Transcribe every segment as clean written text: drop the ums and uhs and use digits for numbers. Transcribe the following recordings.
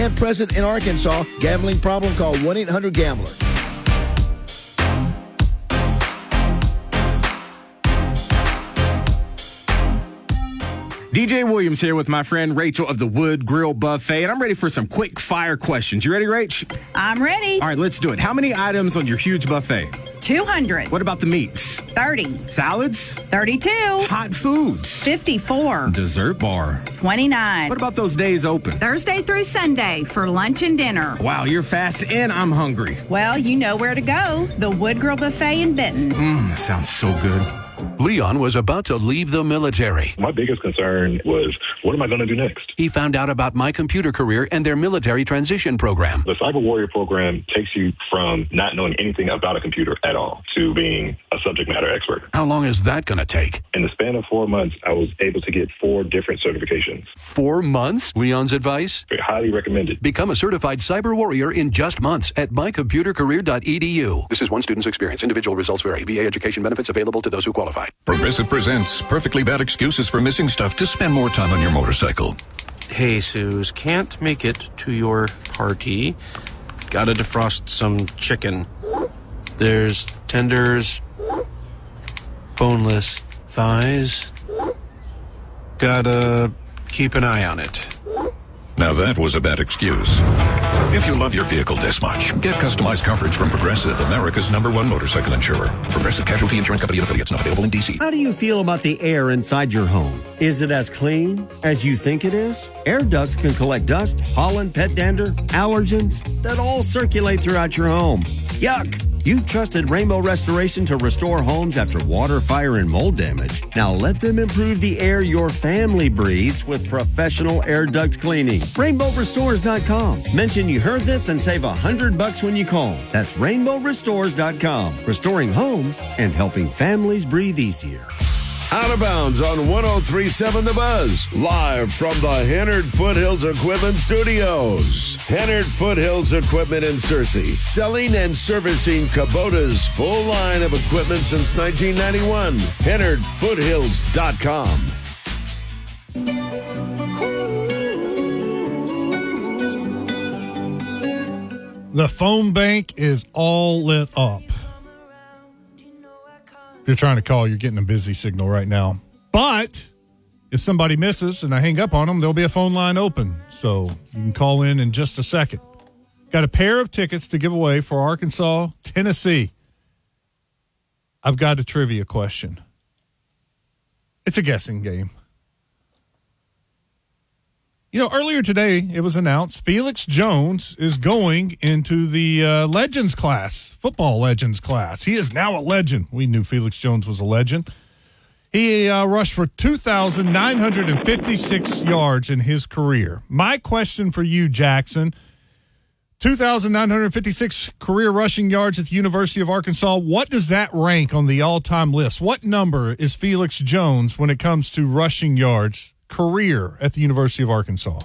And present in Arkansas. Gambling problem? Call 1-800-GAMBLER. DJ Williams here with my friend Rachel of the Wood Grill Buffet, and I'm ready for some quick fire questions. You ready, Rach? I'm ready. All right, let's do it. How many items on your huge buffet? 200. What about the meats? 30. Salads? 32. Hot foods? 54. Dessert bar? 29. What about those days open? Thursday through Sunday for lunch and dinner. Wow, you're fast and I'm hungry. Well, you know where to go. The Wood Grill Buffet in Benton. Sounds so good. Leon was about to leave the military. My biggest concern was, what am I going to do next? He found out about My Computer Career and their military transition program. The Cyber Warrior program takes you from not knowing anything about a computer at all to being a subject matter expert. How long is that going to take? In the span of 4 months, I was able to get 4 different certifications. 4 months? Leon's advice? Highly recommended. Become a certified cyber warrior in just months at mycomputercareer.edu. This is one student's experience. Individual results vary. VA education benefits available to those who qualify. Progressive presents perfectly bad excuses for missing stuff to spend more time on your motorcycle. Hey, Suze, can't make it to your party. Gotta defrost some chicken. There's tenders, boneless thighs. Gotta keep an eye on it. Now that was a bad excuse. If you love your vehicle this much, get customized coverage from Progressive, America's #1 motorcycle insurer. Progressive Casualty Insurance Company and affiliates, not available in D.C. How do you feel about the air inside your home? Is it as clean as you think it is? Air ducts can collect dust, pollen, pet dander, allergens that all circulate throughout your home. Yuck! You've trusted Rainbow Restoration to restore homes after water, fire, and mold damage. Now let them improve the air your family breathes with professional air duct cleaning. RainbowRestores.com. Mention you heard this and save $100 when you call. That's RainbowRestores.com. Restoring homes and helping families breathe easier. Out of Bounds on 103.7 The Buzz, live from the Hennard Foothills Equipment Studios. Hennard Foothills Equipment in Searcy, selling and servicing Kubota's full line of equipment since 1991. HennardFoothills.com. The phone bank is all lit up. If you're trying to call, you're getting a busy signal right now. But if somebody misses and I hang up on them, there'll be a phone line open. So you can call in just a second. Got a pair of tickets to give away for Arkansas, Tennessee. I've got a trivia question. It's a guessing game. You know, earlier today, it was announced Felix Jones is going into the Legends class, football Legends class. He is now a legend. We knew Felix Jones was a legend. He rushed for 2,956 yards in his career. My question for you, Jackson, 2,956 career rushing yards at the University of Arkansas. What does that rank on the all-time list? What number is Felix Jones when it comes to rushing yards career at the University of Arkansas?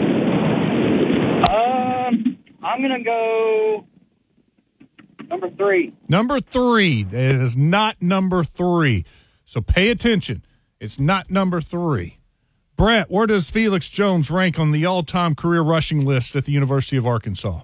I'm going to go number 3. Number 3. It is not number 3. So pay attention. It's not number 3. Brett, where does Felix Jones rank on the all-time career rushing list at the University of Arkansas?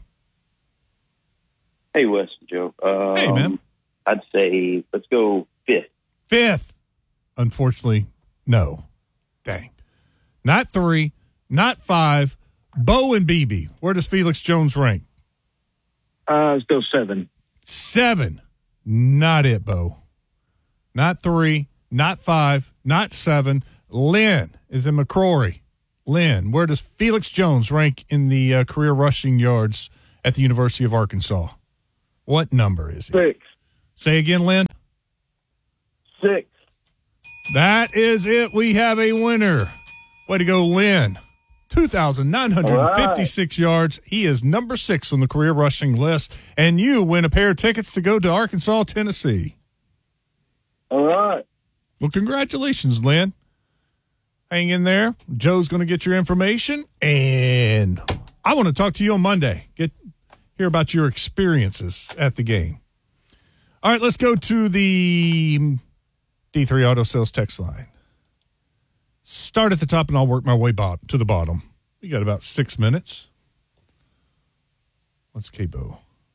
Hey, Wes, Joe. Hey, man. I'd say let's go 5th. 5th. Unfortunately, no. Dang. Not 3, not 5. Bo and BB, where does Felix Jones rank? Let's go 7. 7. Not it, Bo. Not 3, not 5, not 7. Lynn is in McCrory. Lynn, where does Felix Jones rank in the career rushing yards at the University of Arkansas? What number is he? 6. Say again, Lynn. 6. That is it. We have a winner. Way to go, Lynn. 2,956 yards. He is number 6 on the career rushing list. And you win a pair of tickets to go to Arkansas, Tennessee. All right. Well, congratulations, Lynn. Hang in there. Joe's going to get your information. And I want to talk to you on Monday. Hear about your experiences at the game. All right, let's go to the D3 Auto Sales text line. Start at the top, and I'll work my way to the bottom. We got about 6 minutes. What's Cabo?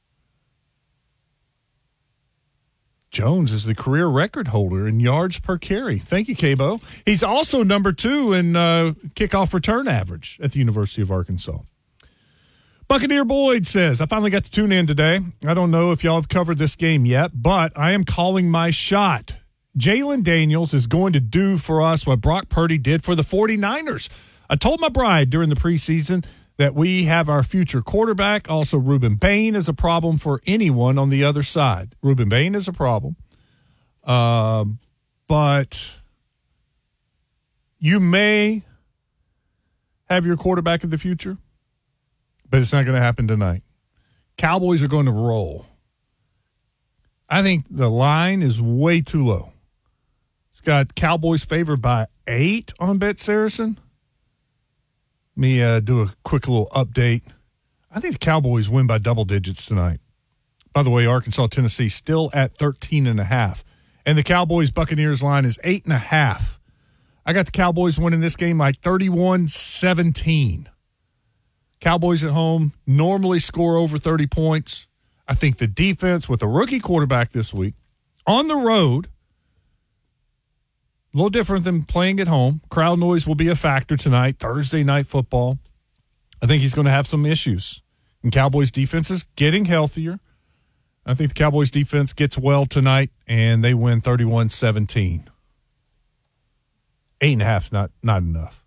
Jones is the career record holder in yards per carry. Thank you, Cabo. He's also number 2 in kickoff return average at the University of Arkansas. Buccaneer Boyd says, I finally got to tune in today. I don't know if y'all have covered this game yet, but I am calling my shot. Jalen Daniels is going to do for us what Brock Purdy did for the 49ers. I told my bride during the preseason that we have our future quarterback. Also, Reuben Bain is a problem for anyone on the other side. Reuben Bain is a problem. But you may have your quarterback of the future, but it's not going to happen tonight. Cowboys are going to roll. I think the line is way too low. It's got Cowboys favored by 8 on Bet Saracen. Let me do a quick little update. I think the Cowboys win by double digits tonight. By the way, Arkansas, Tennessee still at 13.5. And the Cowboys-Buccaneers line is 8.5. I got the Cowboys winning this game like 31-17. Cowboys at home normally score over 30 points. I think the defense with a rookie quarterback this week on the road, a little different than playing at home. Crowd noise will be a factor tonight, Thursday night football. I think he's going to have some issues. And Cowboys defense is getting healthier. I think the Cowboys defense gets well tonight, and they win 31-17. 8.5 not enough.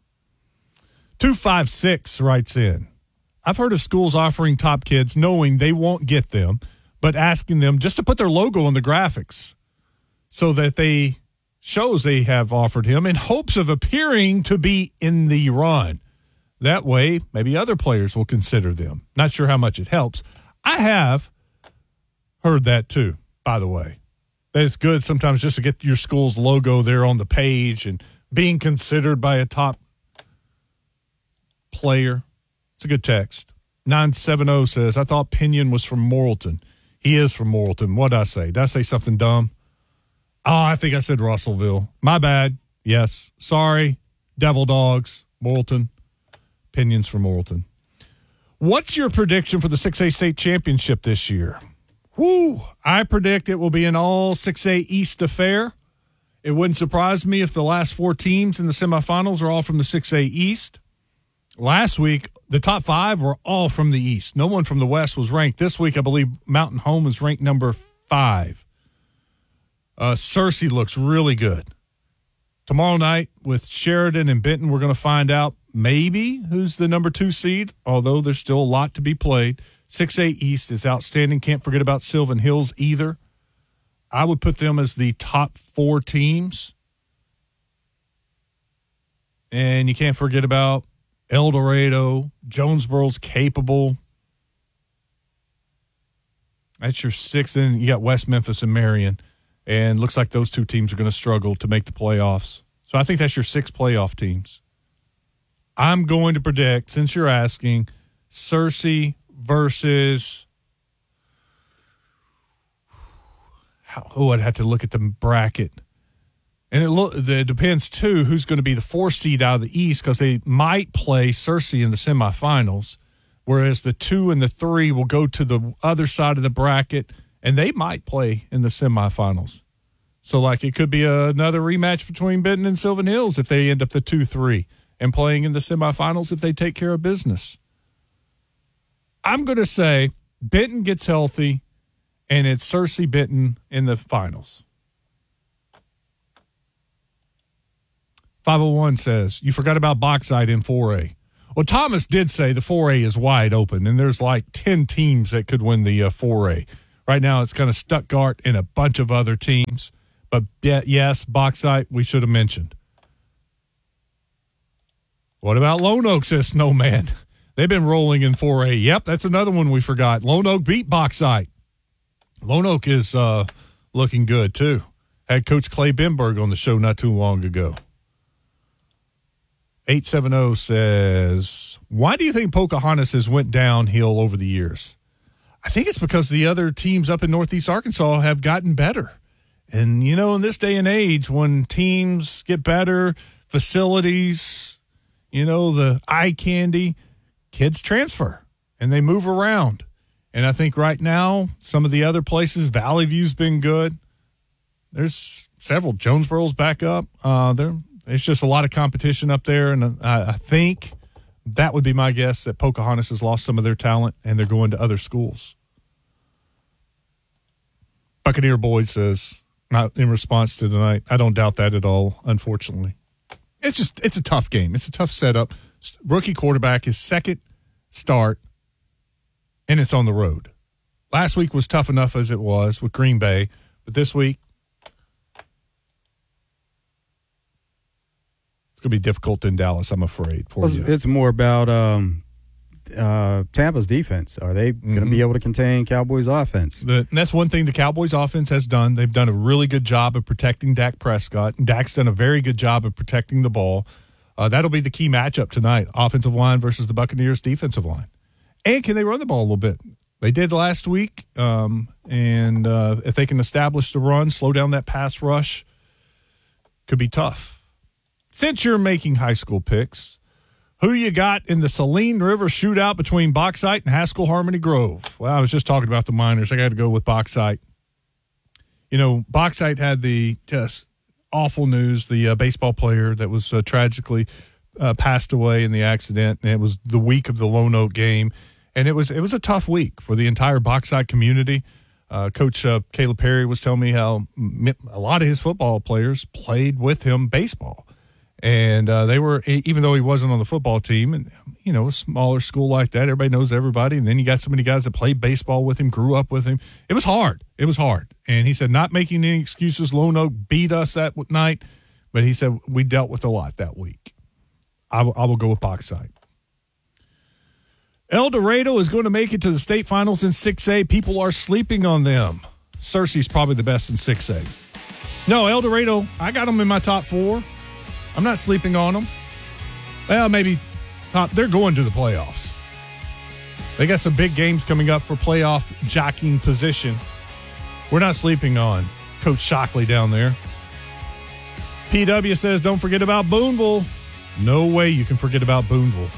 256 writes in, I've heard of schools offering top kids knowing they won't get them, but asking them just to put their logo on the graphics so that they shows they have offered him in hopes of appearing to be in the run. That way, maybe other players will consider them. Not sure how much it helps. I have heard that too, by the way. That it's good sometimes just to get your school's logo there on the page and being considered by a top player. It's a good text. 970 says, I thought Pinion was from Morrilton. He is from Morrilton. What did I say? Did I say something dumb? Oh, I think I said Russellville. My bad. Yes. Sorry. Devil Dogs, Morrilton. Pinion's from Morrilton. What's your prediction for the 6A state championship this year? Woo! I predict it will be an all 6A East affair. It wouldn't surprise me if the last 4 teams in the semifinals are all from the 6A East. Last week, the top 5 were all from the East. No one from the West was ranked. This week, I believe Mountain Home is ranked number 5. Searcy looks really good. Tomorrow night with Sheridan and Benton, we're going to find out maybe who's the number 2 seed, although there's still a lot to be played. 6A East is outstanding. Can't forget about Sylvan Hills either. I would put them as the top 4 teams. And you can't forget about El Dorado. Jonesboro's capable. That's your 6th. And you got West Memphis and Marion. And looks like those 2 teams are going to struggle to make the playoffs. So I think that's your 6 playoff teams. I'm going to predict, since you're asking, Searcy versus I'd have to look at the bracket. And it depends, too, who's going to be the 4 seed out of the East, because they might play Searcy in the semifinals, whereas the 2 and the 3 will go to the other side of the bracket, and they might play in the semifinals. So, like, it could be another rematch between Benton and Sylvan Hills if they end up the 2-3 and playing in the semifinals if they take care of business. I'm going to say Benton gets healthy, and it's Searcy Benton in the finals. 501 says, you forgot about Bauxite in 4A. Well, Thomas did say the 4A is wide open, and there's like 10 teams that could win the 4A. Right now, it's kind of Stuttgart and a bunch of other teams. But, yes, Bauxite, we should have mentioned. What about Lone Oak, says Snowman? They've been rolling in 4A. Yep, that's another one we forgot. Lone Oak beat Bauxite. Lone Oak is looking good, too. Had Coach Clay Benberg on the show not too long ago. 870 says, why do you think Pocahontas has went downhill over the years? I think it's because the other teams up in Northeast Arkansas have gotten better. And, you know, in this day and age, when teams get better, facilities, you know, the eye candy, kids transfer and they move around. And I think right now, some of the other places, Valley View's been good. There's several. Jonesboro's back up. There's just a lot of competition up there, and I think that would be my guess that Pocahontas has lost some of their talent, and they're going to other schools. Buccaneer Boyd says, not in response to tonight, I don't doubt that at all, unfortunately. It's a tough game. It's a tough setup. Rookie quarterback, his second start, and it's on the road. Last week was tough enough as it was with Green Bay, but this week it's going to be difficult in Dallas, I'm afraid, for you. It's more about Tampa's defense. Are they going to be able to contain Cowboys' offense? That's one thing the Cowboys' offense has done. They've done a really good job of protecting Dak Prescott. Dak's done a very good job of protecting the ball. That'll be the key matchup tonight, offensive line versus the Buccaneers' defensive line. And can they run the ball a little bit? They did last week, and if they can establish the run, slow down that pass rush, could be tough. Since you're making high school picks, who you got in the Saline River shootout between Bauxite and Haskell Harmony Grove? Well, I was just talking about the Miners. I got to go with Bauxite. You know, Bauxite had the just awful news, the baseball player that was tragically passed away in the accident, and it was the week of the Lone Oak game. And it was a tough week for the entire Bauxite community. Coach Caleb Perry was telling me how a lot of his football players played with him baseball. And they were, even though he wasn't on the football team, and, you know, a smaller school like that, everybody knows everybody. And then you got so many guys that played baseball with him, grew up with him. It was hard. It was hard. And he said, not making any excuses, Lone Oak beat us that night. But he said, we dealt with a lot that week. I will go with Bauxite. El Dorado is going to make it to the state finals in 6A. People are sleeping on them. Searcy's probably the best in 6A. No, El Dorado, I got them in my top 4. I'm not sleeping on them. Well, maybe top. They're going to the playoffs. They got some big games coming up for playoff jockeying position. We're not sleeping on Coach Shockley down there. PW says, don't forget about Boonville. No way you can forget about Boonville.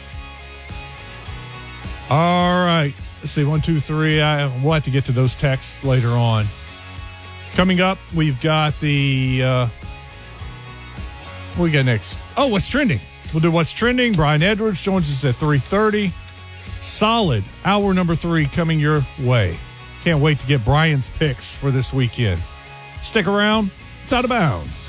All right. Let's see. 1, 2, 3. We'll have to get to those texts later on. Coming up, we've got the... what we got next? Oh, what's trending? We'll do what's trending. Brian Edwards joins us at 3:30. Solid hour number 3 coming your way. Can't wait to get Brian's picks for this weekend. Stick around. It's Out of Bounds.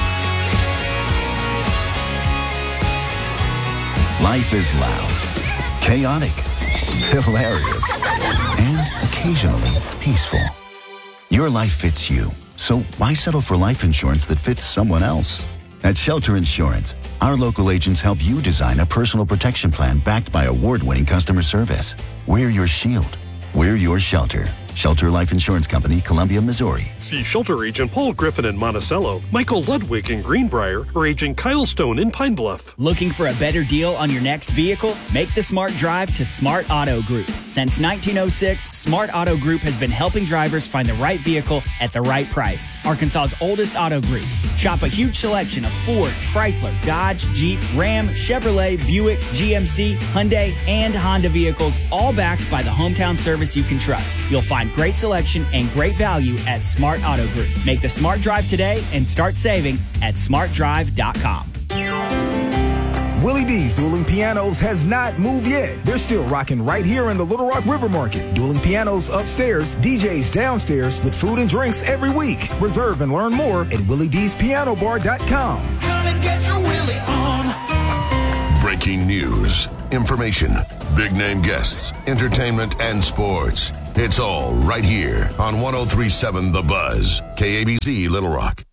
Life is loud, chaotic, hilarious, and occasionally peaceful. Your life fits you, so why settle for life insurance that fits someone else? At Shelter Insurance, our local agents help you design a personal protection plan backed by award-winning customer service. We're your shield. We're your shelter. Shelter Life Insurance Company, Columbia, Missouri. See Shelter Agent Paul Griffin in Monticello, Michael Ludwig in Greenbrier, or Agent Kyle Stone in Pine Bluff. Looking for a better deal on your next vehicle? Make the smart drive to Smart Auto Group. Since 1906, Smart Auto Group has been helping drivers find the right vehicle at the right price. Arkansas's oldest auto groups. Shop a huge selection of Ford, Chrysler, Dodge, Jeep, Ram, Chevrolet, Buick, GMC, Hyundai, and Honda vehicles, all backed by the hometown service you can trust. You'll find great selection and great value at Smart Auto Group. Make the smart drive today and start saving at smartdrive.com. Willie D's Dueling Pianos has not moved yet. They're still rocking right here in the Little Rock River Market. Dueling Pianos upstairs, DJs downstairs with food and drinks every week. Reserve and learn more at WillieD'sPianoBar.com. Come and get your Willie on. Breaking news, information, big name guests, entertainment, and sports. It's all right here on 103.7 The Buzz, KABC Little Rock.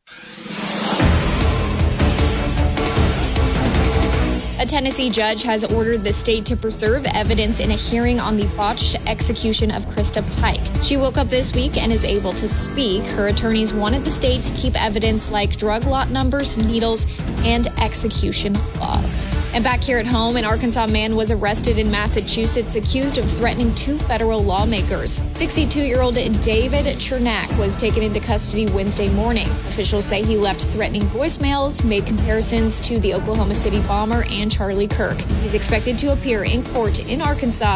A Tennessee judge has ordered the state to preserve evidence in a hearing on the botched execution of Krista Pike. She woke up this week and is able to speak. Her attorneys wanted the state to keep evidence like drug lot numbers, needles, and execution logs. And back here at home, an Arkansas man was arrested in Massachusetts accused of threatening 2 federal lawmakers. 62-year-old David Chernak was taken into custody Wednesday morning. Officials say he left threatening voicemails, made comparisons to the Oklahoma City bomber and Charlie Kirk. He's expected to appear in court in Arkansas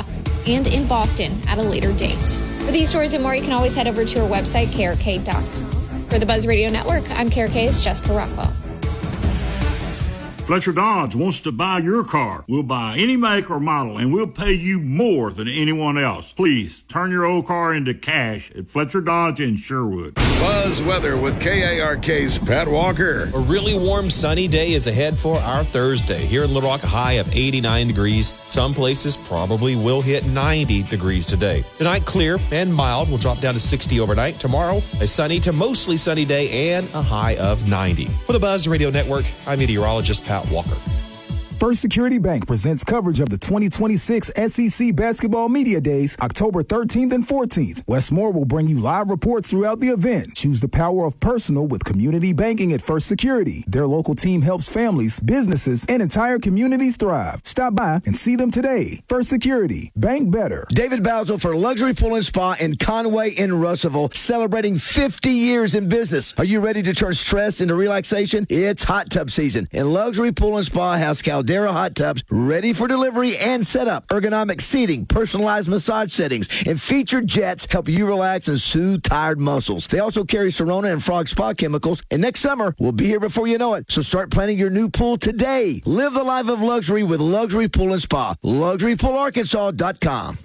and in Boston at a later date. For these stories and more, you can always head over to our website, krk.com. For the Buzz Radio Network, I'm KRK's Jessica Rockwell. Fletcher Dodge wants to buy your car. We'll buy any make or model, and we'll pay you more than anyone else. Please turn your old car into cash at Fletcher Dodge in Sherwood. Buzz Weather with KARK's Pat Walker. A really warm, sunny day is ahead for our Thursday. Here in Little Rock, a high of 89 degrees. Some places probably will hit 90 degrees today. Tonight, clear and mild. Will drop down to 60 overnight. Tomorrow, a sunny to mostly sunny day and a high of 90. For the Buzz Radio Network, I'm meteorologist Pat Walker. First Security Bank presents coverage of the 2026 SEC Basketball Media Days, October 13th and 14th. Westmore will bring you live reports throughout the event. Choose the power of personal with community banking at First Security. Their local team helps families, businesses, and entire communities thrive. Stop by and see them today. First Security. Bank better. David Basil for Luxury Pool and Spa in Conway in Russellville, celebrating 50 years in business. Are you ready to turn stress into relaxation? It's hot tub season, and Luxury Pool and Spa has Caldera hot tubs ready for delivery and setup. Ergonomic seating, personalized massage settings, and featured jets help you relax and soothe tired muscles. They also carry Serona and Frog Spa chemicals, and next summer we'll be here before you know it. So start planning your new pool today. Live the life of luxury with Luxury Pool and Spa. LuxuryPoolArkansas.com.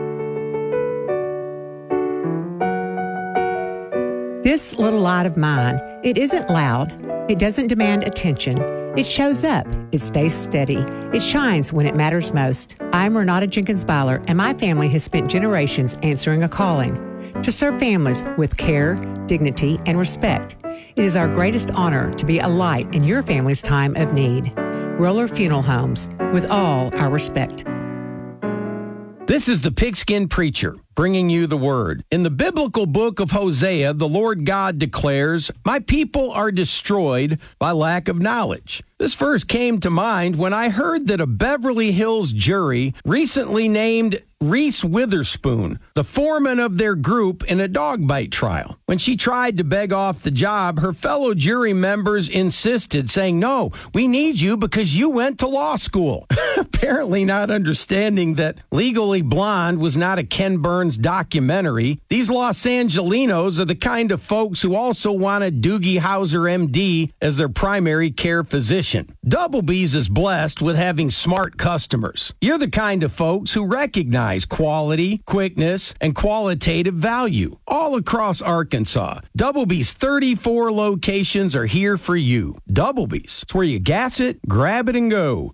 This little light of mine, it isn't loud. It doesn't demand attention. It shows up. It stays steady. It shines when it matters most. I'm Renata Jenkins Byler, and my family has spent generations answering a calling to serve families with care, dignity, and respect. It is our greatest honor to be a light in your family's time of need. Roller Funeral Homes, with all our respect. This is the Pigskin Preacher, bringing you the word. In the biblical book of Hosea, the Lord God declares, "My people are destroyed by lack of knowledge." This verse came to mind when I heard that a Beverly Hills jury recently named Reese Witherspoon the foreman of their group in a dog bite trial. When she tried to beg off the job, her fellow jury members insisted, saying, "No, we need you because you went to law school." Apparently not understanding that Legally Blonde was not a Ken Burns documentary. These Los Angelinos are the kind of folks who also wanted Doogie Howser, MD, as their primary care physician. Doublebees is blessed with having smart customers. You're the kind of folks who recognize quality, quickness, and qualitative value all across Arkansas. Doublebee's 34 locations are here for you. Doublebee's, it's where you gas it, grab it, and go.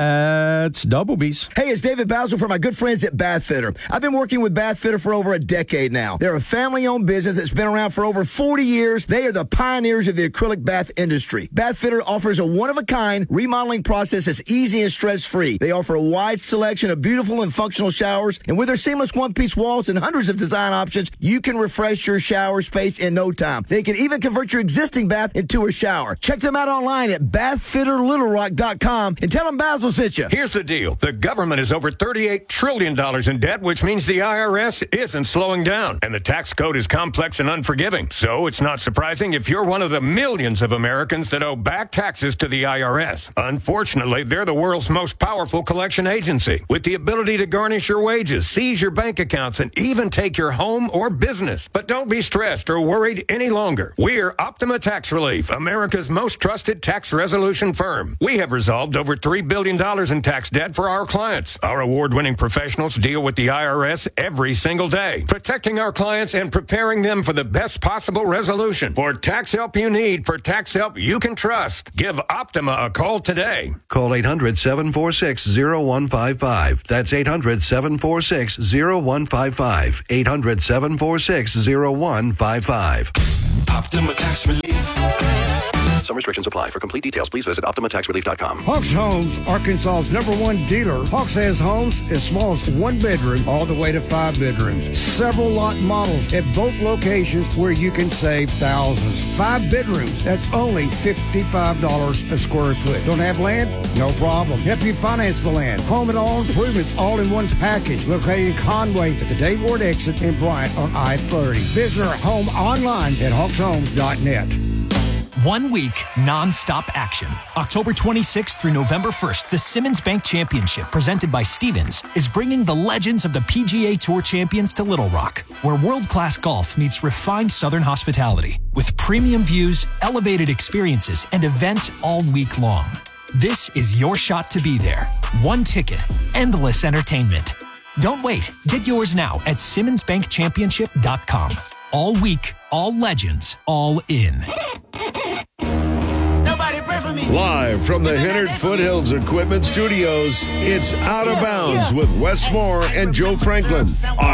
That's Doublebee's. Hey, it's David Basil for my good friends at Bath Fitter. I've been working with Bath Fitter for over a decade now. They're a family-owned business that's been around for over 40 years. They are the pioneers of the acrylic bath industry. Bath Fitter offers a one-of-a-kind remodeling process that's easy and stress-free. They offer a wide selection of beautiful and functional showers, and with their seamless one-piece walls and hundreds of design options, you can refresh your shower space in no time. They can even convert your existing bath into a shower. Check them out online at bathfitterlittlerock.com and tell them Basil sent you. Here's the deal. The government is over $38 trillion in debt, which means the IRS isn't slowing down. And the tax code is complex and unforgiving. So it's not surprising if you're one of the millions of Americans that owe back taxes to the IRS. Unfortunately, they're the world's most powerful collection agency, with the ability to garnish your wages, seize your bank accounts, and even take your home or business. But don't be stressed or worried any longer. We're Optima Tax Relief, America's most trusted tax resolution firm. We have resolved over $3 billion in tax debt for our clients. Our award-winning professionals deal with the IRS every single day, protecting our clients and preparing them for the best possible resolution. For tax help you need, for tax help you can trust, give Optima a call today. Call 800-746-0155. That's 800-746-0155. 800-746-0155. Optima Tax Relief. Some restrictions apply. For complete details, please visit OptimaTaxRelief.com. Hawks Homes, Arkansas's #1 dealer. Hawks has homes as small as 1 bedroom all the way to 5 bedrooms. Several lot models at both locations where you can save thousands. 5 bedrooms, that's only $55 a square foot. Don't have land? No problem. Help you finance the land. Home and all improvements all in one package. Located in Conway at the Dave Ward exit in Bryant on I-30. Visit our home online at hawkshomes.net. 1 week, non-stop action. October 26th through November 1st, the Simmons Bank Championship, presented by Stevens, is bringing the legends of the PGA Tour champions to Little Rock, where world-class golf meets refined Southern hospitality, with premium views, elevated experiences, and events all week long. This is your shot to be there. One ticket, endless entertainment. Don't wait. Get yours now at SimmonsBankChampionship.com. All week, all legends, all in. Live from the Hennard Foothills Equipment Studios, it's Out of Bounds with Wes Moore and Joe Franklin on